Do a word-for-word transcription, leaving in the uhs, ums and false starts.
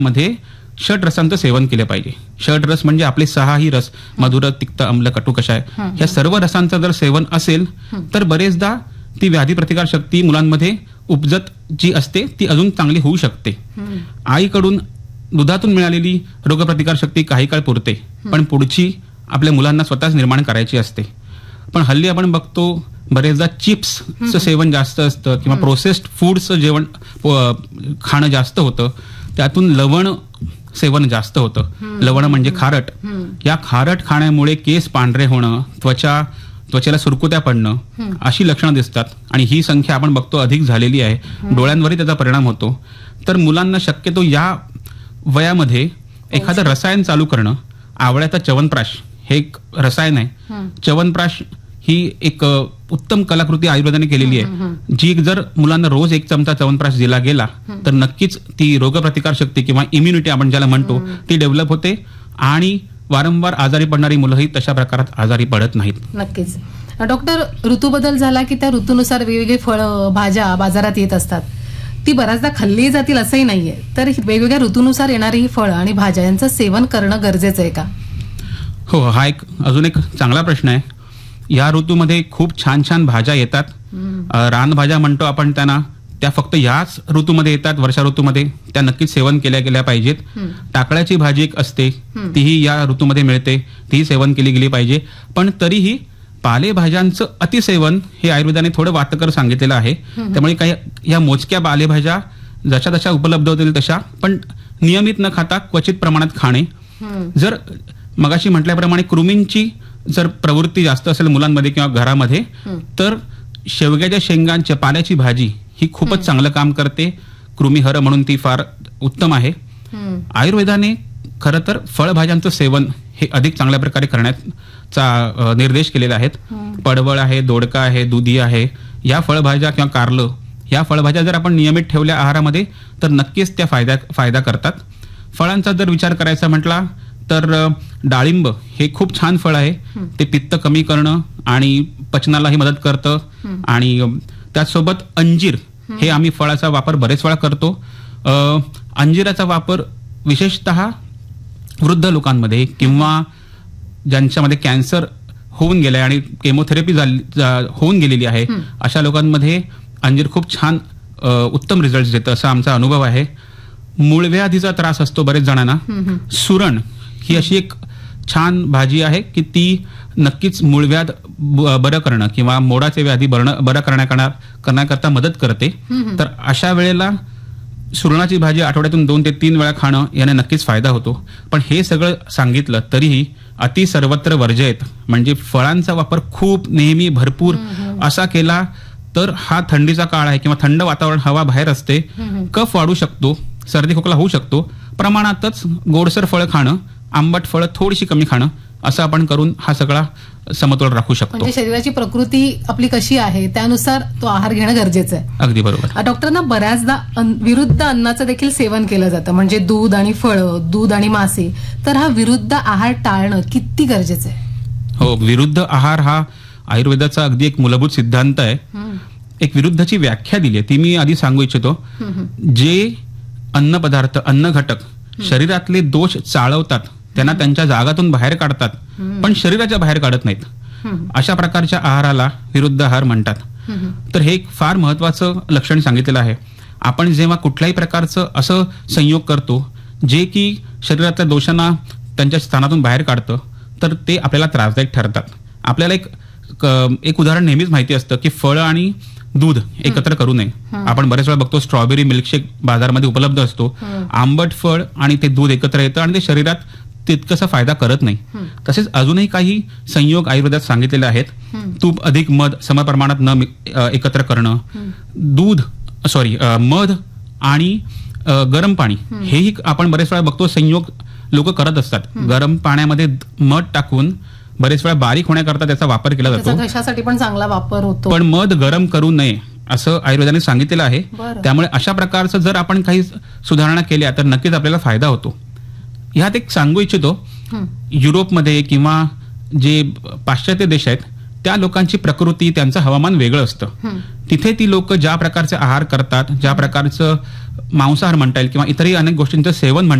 मध्ये षट रसांचं सेवन केलं पाहिजे. षट रस म्हणजे आपले सहाही रस, मधुर, तिक्त, आम्ल, कटू, कषाय, या सर्व रसांचं जर सेवन असेल तर बरेचदा ती व्याधी प्रतिकार शक्ती मुलांमध्ये उपजत जी असते ती अजून चांगली होऊ शकते. आईकडून दुधातून मिळालेली रोगप्रतिकार शक्ती काही काळ पुरते, पण पुढची आपल्या मुलांना स्वतःच निर्माण करायची असते. पण हल्ली आपण बघतो बरेचदा चिप्सचं सेवन जास्त असतं किंवा प्रोसेस्ड फूडचं जेवण खाणं जास्त होतं. त्यातून लवण सेवन जास्त होतं. लवण म्हणजे खारट. या खारट खाण्यामुळे केस पांढरे होणं, त्वचा त्वचेला सुरकुत्या पडणं अशी लक्षणं दिसतात आणि ही संख्या आपण बघतो अधिक झालेली आहे. डोळ्यांवरही त्याचा परिणाम होतो. तर मुलांना शक्यतो या वयामध्ये एखादं रसायन चालू करणं. आवळ्याचा च्यवनप्राश हे एक रसायन आहे. च्यवनप्राश ही एक उत्तम कलाकृती आयुर्वेदाने केलेली आहे, जी जर मुलांना रोज एक चमचा च्यवनप्राश दिला गेला तर नक्कीच ती रोगप्रतिकार शक्ती किंवा इम्युनिटी आपण ज्याला म्हणतो ती डेव्हलप होते आणि वारंवार आजारी पडणारी मुलंही तशा प्रकारात आजारी पडत नाहीत. नक्कीच. डॉक्टर, ऋतू बदल झाला की त्या ऋतूनुसार वेगवेगळे फळं भाज्या बाजारात येत असतात. ती बऱ्याचदा खाल्ली जातील असंही नाहीये. तर वेगवेगळ्या ऋतूनुसार येणारी ही फळं आणि भाज्या यांचं सेवन करणं गरजेचं आहे का? हो, हा एक अजून एक चांगला प्रश्न आहे. या ऋतूमध्ये खूप छान छान भाज्या येतात. रानभाज्या म्हणतो आपण त्यांना, त्या फक्त याच ऋतूमध्ये येतात, वर्षा ऋतूमध्ये. त्या नक्कीच सेवन केल्या गेल्या पाहिजेत. टाकळ्याची भाजी एक असते, तीही या ऋतूमध्ये मिळते, तीही सेवन केली गेली पाहिजे. पण तरीही पालेभाज्यांचं अतिसेवन हे आयुर्वेदाने थोडं वातकर सांगितलेलं आहे. त्यामुळे काही या मोजक्या पालेभाज्या जशा जशा उपलब्ध होतील तशा, पण नियमित न खाता क्वचित प्रमाणात खाणे. जर मगाशी म्हटल्याप्रमाणे कृमींची जर प्रवृत्ती जास्त असेल मुलांमध्ये किंवा घरामध्ये, तर शेवग्याच्या शेंगांच्या पाल्याची भाजी ही खूपच चांगलं काम करते. कृमीहर म्हणून ती फार उत्तम आहे. आयुर्वेदाने खरं तर फळभाज्यांचं सेवन हे अधिक चांगल्या प्रकारे करण्याचा निर्देश केलेला आहे. पडवळ आहे, दोडका आहे, दुधी आहे, या फळभाज्या किंवा कारलं, या फळभाज्या जर आपण नियमित ठेवल्या आहारामध्ये तर नक्कीच त्या फायदा फायदा करतात. फळांचा जर विचार करायचा म्हटला तर डाळिंब हे खूप छान फळ आहे. ते पित्त कमी करणं आणि पचनालाही मदत करतं. आणि त्याचसोबत अंजीर हे आम्ही फळाचा वापर बरेच वेळा करतो. अंजिराचा वापर विशेषतः वृद्ध लोकांमध्ये किंवा ज्यांच्यामध्ये कॅन्सर होऊन गेलाय आणि केमोथेरपी होऊन गेलेली आहे अशा लोकांमध्ये अंजीर खूप छान उत्तम रिझल्ट देतं असा आमचा अनुभव आहे. मूळव्याधीचा त्रास असतो बरेच जणांना. सुरण ही अशी एक छान भाजी आहे की ती नक्कीच मूळव्याध बरं करणं किंवा मोडाचे व्याधी बरं करण्याकरता मदत करते. तर अशा वेळेला सुरणाची भाजी आठवड्यातून दोन ते तीन वेळा खाणं याने नक्कीच फायदा होतो. पण हे सगळं सांगितलं तरीही अति सर्वत्र वर्जयेत, म्हणजे फळांचा वापर खूप नेहमी भरपूर असा केला तर हा थंडीचा काळ आहे किंवा थंड वातावरण, हवा बाहेर असते, कफ वाढू शकतो, सर्दी खोकला होऊ शकतो. प्रमाणातच गोडसर फळं खाणं, आंबट फळं थोडीशी कमी खाणं, असं आपण करून हा सगळा समतोल राखू शकतो. म्हणजे शरीराची प्रकृती आपली कशी आहे त्यानुसार तो आहार घेणं गरजेचं आहे. अगदी बरोबर. डॉक्टरांना बऱ्याचदा विरुद्ध अन्नाचं देखील सेवन केलं जातं, म्हणजे दूध आणि फळं, दूध आणि मासे. तर हा विरुद्ध आहार टाळणं किती गरजेचं आहे? हो, विरुद्ध आहार हा आयुर्वेदाचा अगदी एक मूलभूत सिद्धांत आहे. एक विरुद्धची व्याख्या दिली आहे, ती मी आधी सांगू इच्छितो. जे अन्न पदार्थ, अन्न घटक शरीरातले दोष चाळवतात, त्यांना त्यांच्या जागातून बाहेर काढतात, पण शरीराच्या बाहेर काढत नाहीत, अशा प्रकारच्या आहाराला विरुद्ध आहार म्हणतात. तर हे एक फार महत्वाचं लक्षण सांगितलेलं आहे. आपण जेव्हा कुठल्याही प्रकारचं असं संयोग करतो जे की शरीरातल्या दोषांना त्यांच्या स्थानातून बाहेर काढतं, तर ते आपल्याला त्रासदायक ठरतात. आपल्याला एक एक उदाहरण नेहमीच माहिती असतं की फळं आणि दूध एकत्र करू नये. आपण बरेच वेळा बघतो स्ट्रॉबेरी मिल्कशेक बाजारमध्ये उपलब्ध असतो. आंबट फळ आणि ते दूध एकत्र येतं आणि ते शरीरात तितकसा फायदा करत नाही. तसेच अजूनही काही संयोग आयुर्वेदात सांगितलेले आहेत. तूप अधिक मध समप्रमाणात न एकत्र करणं, दूध सॉरी मध आणि गरम पाणी हेही आपण बरेच वेळा बघतो संयोग लोक करत असतात. गरम पाण्यामध्ये मध टाकून बरेच वेळा बारीक होण्याकरता त्याचा वापर केला जातो. घशासाठी पण चांगला वापर होतो. पण मध गरम करू नये असं आयुर्वेदाने सांगितलेलं आहे. त्यामुळे अशा प्रकारचं जर आपण काही सुधारणा केल्या तर नक्कीच आपल्याला फायदा होतो. ह्यात एक सांगू इच्छितो, युरोपमध्ये किंवा जे पाश्चात्य देश आहेत त्या लोकांची प्रकृती, त्यांचं हवामान वेगळं असतं. तिथे ती लोक ज्या प्रकारचे आहार करतात, ज्या प्रकारचं मांसाहार म्हणता येईल किंवा इतरही अनेक गोष्टींचं सेवन म्हणता